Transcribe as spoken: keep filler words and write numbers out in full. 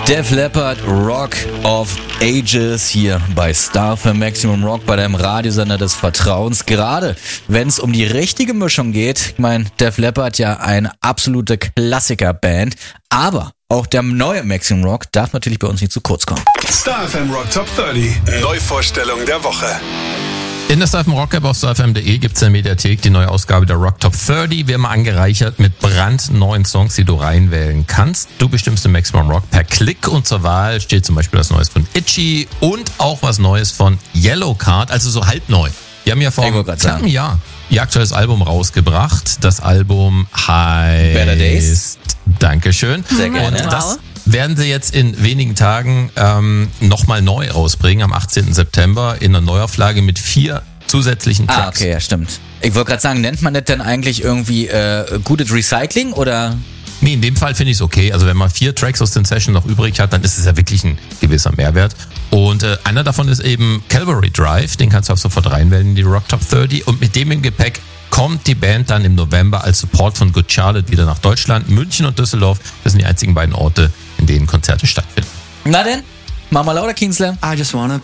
Def Leppard, Rock of Ages hier bei Star F M Maximum Rock, bei deinem Radiosender des Vertrauens. Gerade wenn es um die richtige Mischung geht. Ich meine, Def Leppard ja eine absolute Klassikerband, aber auch der neue Maximum Rock darf natürlich bei uns nicht zu kurz kommen. Star F M Rock Top dreißig, Neuvorstellung der Woche. In der Star F M Rock App auf star f m punkt de gibt es in der Mediathek die neue Ausgabe der Rock Top dreißig, wie immer angereichert mit brandneuen Songs, die du reinwählen kannst. Du bestimmst den Maximum Rock per Klick und zur Wahl steht zum Beispiel was Neues von Itchy und auch was Neues von Yellowcard, also so halb neu. Die haben ja vor einem knappen Jahr ihr aktuelles Album rausgebracht. Das Album heißt Better Days. Dankeschön. Sehr gerne. Und das werden sie jetzt in wenigen Tagen ähm, nochmal neu rausbringen, am achtzehnten September in einer Neuauflage mit vier zusätzlichen Tracks. Ah, okay, ja, stimmt. Ich wollte gerade sagen, nennt man das denn eigentlich irgendwie äh, gutes Recycling oder? Nee, in dem Fall finde ich es okay. Also wenn man vier Tracks aus den Sessions noch übrig hat, dann ist es ja wirklich ein gewisser Mehrwert. Und äh, einer davon ist eben Calvary Drive, den kannst du auch sofort reinwählen in die Rock Top dreißig. Und mit dem im Gepäck kommt die Band dann im November als Support von Good Charlotte wieder nach Deutschland. München und Düsseldorf, das sind die einzigen beiden Orte, in denen Konzerte stattfinden. Na denn, mach mal lauter, Kienzler. I just wanna